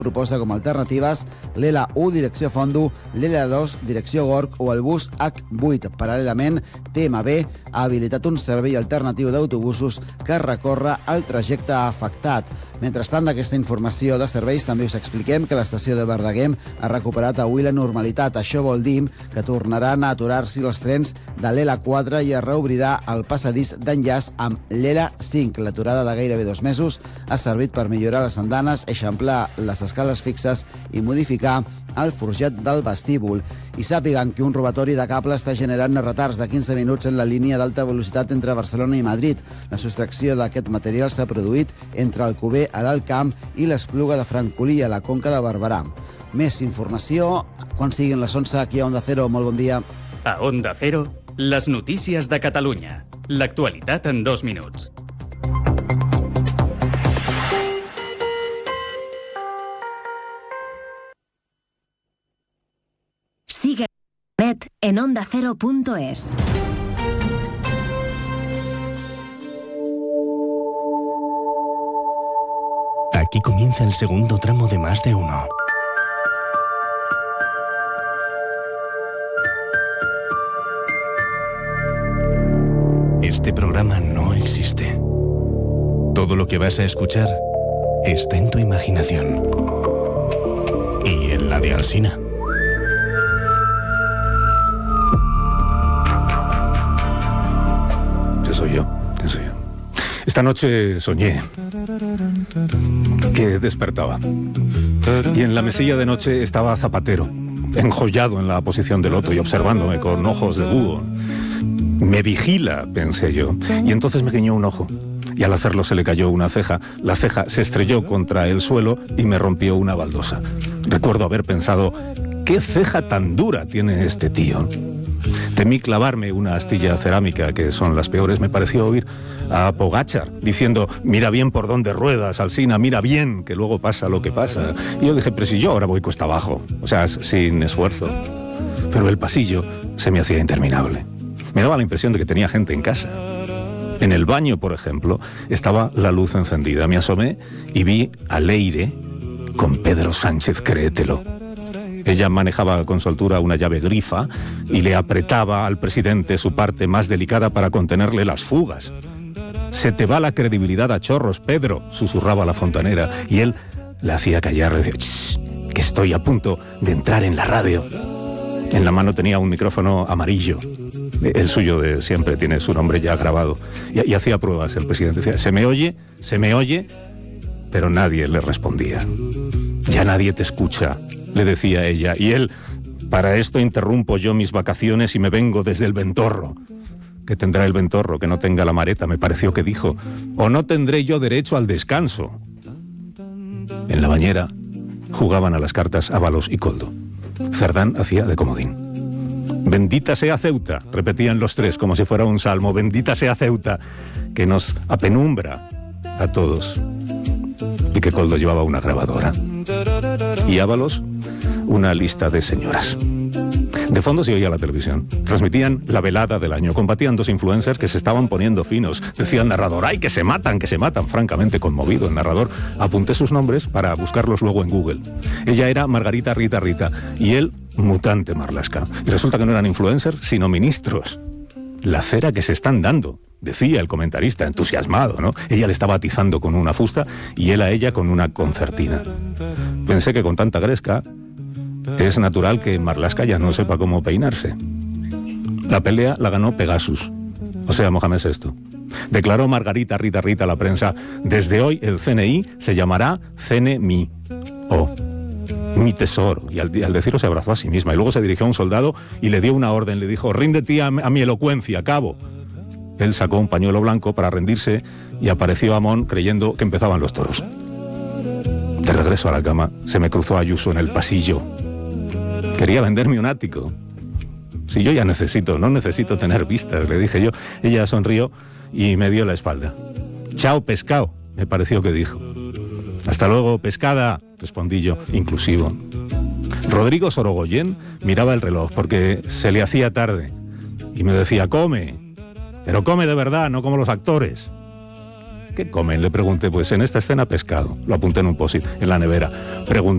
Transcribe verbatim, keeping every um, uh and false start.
proposa com a alternatives l'L u direcció Fondo, l'L dos direcció Gorg o el bus hac vuit. Paral·lelament, T M B ha habilitat un servei alternatiu d'autobusos que recorre el trajecte afectat. Mentrestant, d'aquesta informació de serveis també us expliquem que l'estació de Verdaguer ha recuperat avui la normalitat. Això vol dir que tornaran a aturar-s'hi els trens de l'L quatre i es reobrirà el passadís d'enllaç amb l'L cinc. L'aturada de gairebé dos mesos ha servit per millorar les andanes, eixamplar les escales fixes i modificar el forjat del vestíbul. I sàpiguen que un robatori de cable està generant retards de quinze minuts en la línia d'alta velocitat entre Barcelona i Madrid. La sostracció d'aquest material s'ha produït entre Alcover, a l'Alt Camp, i l'Espluga de Francolí, a la Conca de Barberà. Més informació quan siguin les onze aquí a Onda Cero. Molt bon dia. A Onda Cero, les notícies de Catalunya. L'actualitat en dos minuts. Sigue net en onda cero punto es. Aquí comienza el segundo tramo de Más de Uno. Este programa no existe. Todo lo que vas a escuchar está en tu imaginación. Y en la de Alsina. Soy yo, soy yo. Esta noche soñé que despertaba y en la mesilla de noche estaba Zapatero, enjollado en la posición del loto y observándome con ojos de búho. Me vigila, pensé yo, y entonces me guiñó un ojo y al hacerlo se le cayó una ceja. La ceja se estrelló contra el suelo y me rompió una baldosa. Recuerdo haber pensado, ¿qué ceja tan dura tiene este tío? Temí clavarme una astilla cerámica, que son las peores. Me pareció oír a Pogačar diciendo, mira bien por dónde ruedas, Alsina, mira bien, que luego pasa lo que pasa. Y yo dije, pero si yo ahora voy cuesta abajo, o sea, sin esfuerzo. Pero el pasillo se me hacía interminable. Me daba la impresión de que tenía gente en casa. En el baño, por ejemplo, estaba la luz encendida. Me asomé y vi a Leire con Pedro Sánchez, créetelo. Ella manejaba con soltura una llave grifa y le apretaba al presidente su parte más delicada para contenerle las fugas. «Se te va la credibilidad a chorros, Pedro», susurraba la fontanera, y él le hacía callar, le decía, «Shh, que estoy a punto de entrar en la radio». En la mano tenía un micrófono amarillo, el suyo de siempre, tiene su nombre ya grabado, y, y hacía pruebas. El presidente decía, «¿Se me oye? ¿Se me oye?», pero nadie le respondía. «Ya nadie te escucha», le decía ella, y él, «Para esto interrumpo yo mis vacaciones y me vengo desde el Ventorro». «¿Qué tendrá el Ventorro que no tenga la Mareta?», me pareció que dijo. «O no tendré yo derecho al descanso». En la bañera jugaban a las cartas Ábalos y Coldo. Cerdán hacía de comodín. «Bendita sea Ceuta», repetían los tres como si fuera un salmo. «Bendita sea Ceuta, que nos apenumbra a todos». Y que Coldo llevaba una grabadora. Y Ábalos, una lista de señoras. De fondo se oía la televisión. Transmitían la velada del año. Combatían dos influencers que se estaban poniendo finos. Decía el narrador, ¡ay, que se matan, que se matan! Francamente conmovido el narrador. Apunté sus nombres para buscarlos luego en Google. Ella era Margarita Rita Rita y él, Mutante Marlaska. Y resulta que no eran influencers, sino ministros. La cera que se están dando, decía el comentarista, entusiasmado, ¿no? Ella le estaba atizando con una fusta y él a ella con una concertina. Pensé que con tanta gresca es natural que Marlaska ya no sepa cómo peinarse. La pelea la ganó Pegasus, o sea, Mohamed sexto. Declaró Margarita Rita Rita a la prensa, desde hoy el C N I se llamará C N M I, o mi tesoro. Y al, al decirlo se abrazó a sí misma y luego se dirigió a un soldado y le dio una orden, le dijo, ríndete a, a mi elocuencia, cabo. Él sacó un pañuelo blanco para rendirse y apareció Amón creyendo que empezaban los toros. De regreso a la cama, se me cruzó Ayuso en el pasillo. Quería venderme un ático. Si yo ya necesito, no necesito tener vistas, le dije yo. Ella sonrió y me dio la espalda. Chao, pescado, me pareció que dijo. Hasta luego, pescada, respondí yo, inclusivo. Rodrigo Sorogoyen miraba el reloj porque se le hacía tarde y me decía, come, pero come de verdad, no como los actores. ¿Qué comen?, le pregunté. Pues en esta escena pescado. Lo apunté en un post-it, en la nevera. Pregunté